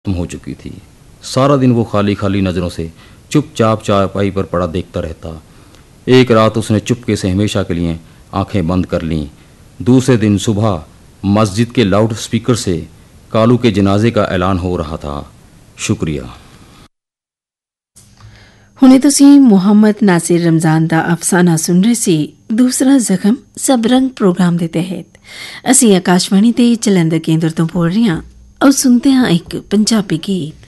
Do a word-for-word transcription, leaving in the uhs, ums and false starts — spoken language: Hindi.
खत्म हो चुकी थी। सारा दिन वो खाली खाली नज़रों से चुपचाप चारपाई पर पड़ा देखता रहता। एक रात उसने चुपके से हमेशा के लिए आंखें बंद कर लीं। दूसरे दिन सुबह मस्जिद के लाउड स्पीकर से कालू के जनाजे का ऐलान हो रहा था। शुक्रिया। ਹੁਣੇ ਤੁਸੀਂ ਮੁਹੰਮਦ ਨਾਸਿਰ ਰਮਜ਼ਾਨ ਦਾ ਅਫਸਾਨਾ ਸੁਣ ਰਹੇ ਸੀ। ਦੂਸਰਾ ਜ਼ਖਮ ਸਬ ਰੰਗ ਪ੍ਰੋਗਰਾਮ ਦੇ ਤਹਿਤ ਅਸੀਂ ਆਕਾਸ਼ਵਾਣੀ ਦੇ ਜਲੰਧਰ ਕੇਂਦਰ ਤੋਂ ਬੋਲ ਰਹੇ ਹਾਂ। ਆਓ ਸੁਣਦੇ ਹਾਂ ਇੱਕ ਪੰਜਾਬੀ ਗੀਤ।